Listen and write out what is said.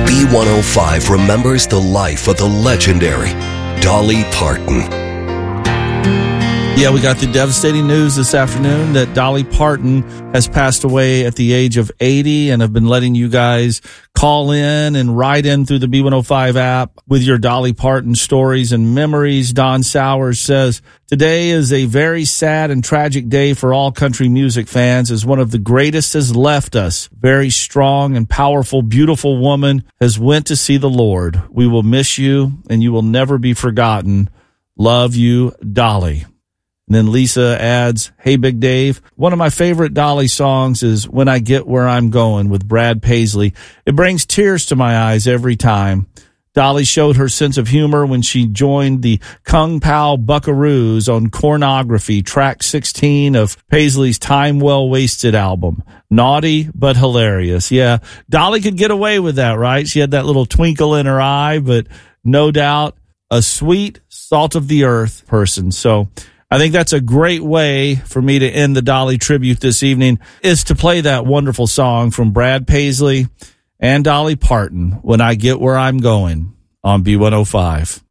B105 remembers the life of the legendary Dolly Parton. Yeah, we got the devastating news this afternoon that Dolly Parton has passed away at the age of 80, and I've been letting you guys call in and write in through the B105 app with your Dolly Parton stories and memories. Don Sowers says, today is a very sad and tragic day for all country music fans, as one of the greatest has left us. Very strong and powerful, beautiful woman has went to see the Lord. We will miss you, and you will never be forgotten. Love you, Dolly. And then Lisa adds, hey, Big Dave, one of my favorite Dolly songs is When I Get Where I'm Going with Brad Paisley. It brings tears to my eyes every time. Dolly showed her sense of humor when she joined the Kung Pao Buckaroos on Cornography, track 16 of Paisley's Time Well Wasted album. Naughty, but hilarious. Yeah, Dolly could get away with that, right? She had that little twinkle in her eye, but no doubt a sweet, salt of the earth person. So I think that's a great way for me to end the Dolly tribute this evening, is to play that wonderful song from Brad Paisley and Dolly Parton, When I Get Where I'm Going, on B105.